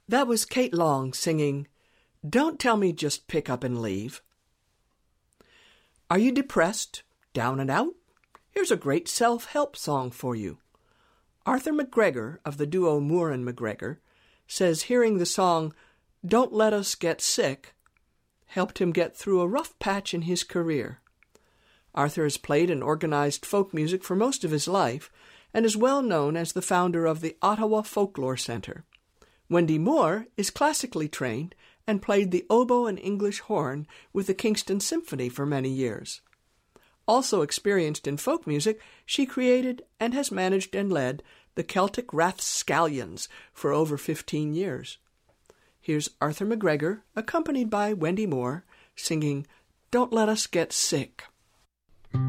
That was Kate Long singing, "Don't Tell Me Just Pick Up and Leave." Are you depressed, down and out? Here's a great self-help song for you. Arthur McGregor of the duo Moore and McGregor says hearing the song "Don't Let Us Get Sick" helped him get through a rough patch in his career. Arthur has played and organized folk music for most of his life and is well known as the founder of the Ottawa Folklore Centre. Wendy Moore is classically trained and played the oboe and English horn with the Kingston Symphony for many years. Also experienced in folk music, she created and has managed and led the Celtic Rathscallions for over 15 years. Here's Arthur McGregor, accompanied by Wendy Moore, singing "Don't Let Us Get Sick."